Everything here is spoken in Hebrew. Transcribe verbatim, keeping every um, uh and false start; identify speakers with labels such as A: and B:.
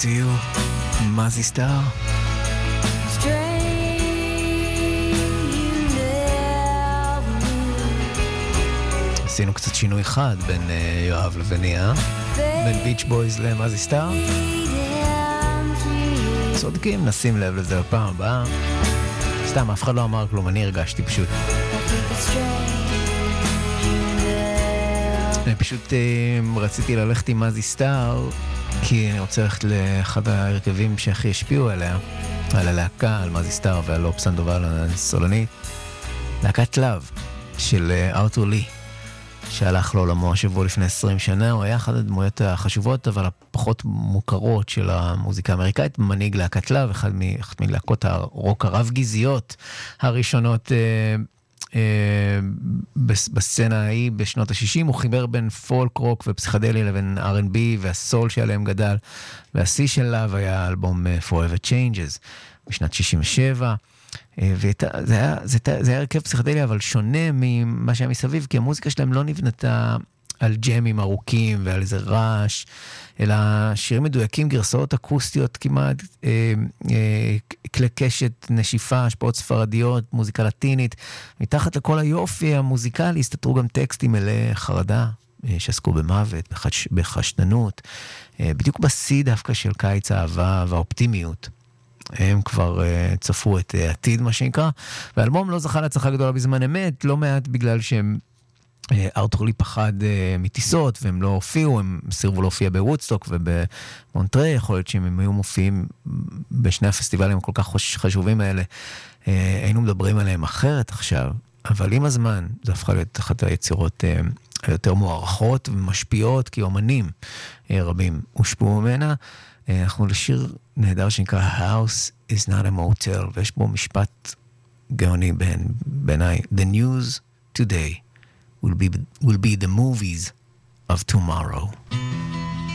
A: to you, מזי סטאר. עשינו קצת שינוי חד בין uh, יואב לבניה, בין ביץ' בויז למזי סטאר. צודקים, נשים לב לזה בפעם הבאה. סתם, אף אחד לא אמר כלום, אני הרגשתי פשוט. אני פשוט uh, רציתי ללכת עם מזי סטאר, כי אני רוצה ללכת לאחד ההרכבים שהכי השפיעו עליה, על הלהקה, על מזי סטאר ועל אופ סנדובל הסולנית. להקת לב של uh, ארתור לי, שהלך לעולמו השבוע לפני עשרים שנה. הוא היה אחת הדמויות החשובות אבל הפחות מוכרות של המוזיקה האמריקאית, מנהיג להקת לב, אחד מלהקות הרוק הרב גזעיות הראשונות אה, אה, בסצנה ההיא בשנות ה-שישים. הוא חיבר בין פולק רוק ופסיכדלי לבין אר אנד בי והסול שעליהם גדל, והשיא של לב היה אלבום Forever Changes בשנת שישים ושבע. וזה היה, זה, זה היה הרכב פסיכדלי אבל שונה ממה שהיה מסביב, כי המוזיקה שלהם לא נבנתה על ג'מים ארוכים ועל איזה רעש, אלא שירים מדויקים, גרסאות אקוסטיות כמעט, אה, אה, כלי קשת, נשיפה, השפעות ספרדיות, מוזיקה לטינית. מתחת לכל היופי המוזיקלי הסתתרו גם טקסטים מלא חרדה, אה, שעסקו במוות, בחש, בחשדנות, אה, בדיוק בשיא דווקא של קיץ האהבה והאופטימיות. הם כבר uh, צפו את uh, עתיד, מה שנקרא, והאלבום לא זכה להצלחה גדולה בזמן אמת, לא מעט בגלל שהם, uh, ארתור לי פחד uh, מטיסות, והם לא הופיעו, הם סירבו להופיע בוודסטוק ובמונטרי, יכול להיות שהם היו מופיעים בשני הפסטיבלים הכל כך חשובים האלה, uh, היינו מדברים עליהם אחרת עכשיו, אבל עם הזמן, זה הפכה להיות אחת היצירות uh, היותר מוערכות ומשפיעות, כי אומנים uh, רבים הושפעו ממנה. אנחנו לשיר נהדר שנקרא House is not a motel, ויש בו משפט גאוני בעיניי. The news today will be, will be the movies of tomorrow.